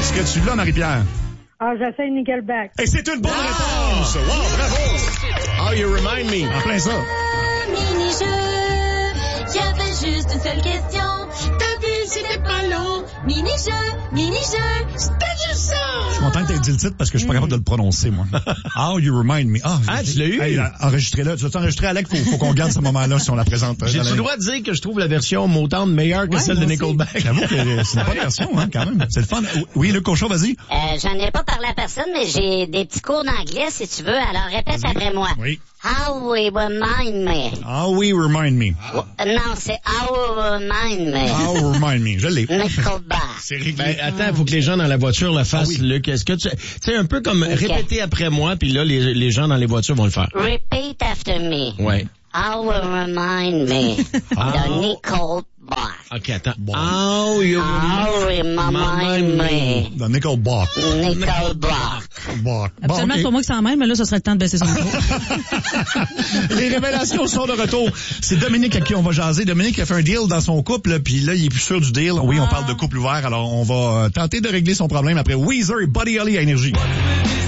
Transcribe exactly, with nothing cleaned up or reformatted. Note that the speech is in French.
Est-ce que tu l'as, Marie-Pierre? Ah, j'essaie Nickelback. Et c'est une bonne ah! réponse! Wow, bravo! Oh, you remind me. En plein ça. Mini-jeu, j'avais juste une seule question. T'as vu, c'était pas long. Mini-jeu, mini-jeu, c'était juste ça. Je suis content que tu aies dit le titre parce que je suis pas capable de le prononcer, moi. How you remind me. Ah, ah tu l'as eu? Hey, enregistré-le. Tu vas t'enregistrer, Alec? Faut, faut qu'on garde ce moment-là si on la présente. J'ai-tu le droit de dire que je trouve la version Motown meilleure que ouais, celle de Nickelback? J'avoue que c'est une bonne version, hein, quand même. C'est le fun. Oui, Luc Cochon, vas-y. Euh, j'en ai pas parlé à personne, mais j'ai des petits cours d'anglais, si tu veux. Alors, répète vas-y. Après moi. Oui. How we remind me. How we remind me. Ah. Non, c'est how we remind me. How remind me. Je l'ai. Nickelback. C'est réglé. Ben, attends, il faut que les gens dans la voiture le fassent, ah, oui. Luc. Est-ce que tu... Tu sais, un peu comme okay. Répéter après moi, puis là, les, les gens dans les voitures vont le faire. Repeat after me. Ouais. How will remind me. The Nickelback. OK, attends. Bon. How you How remind me. The Nickelback. Nickelback. Bon, Absolument, okay. pas moi qui s'en mêle, mais là, ce serait le temps de baisser son micro. Les révélations sont de retour. C'est Dominique à qui on va jaser. Dominique a fait un deal dans son couple, puis là, il est plus sûr du deal. Oui, on parle de couple ouvert, alors on va tenter de régler son problème après Weezer et Buddy Holly à Énergie.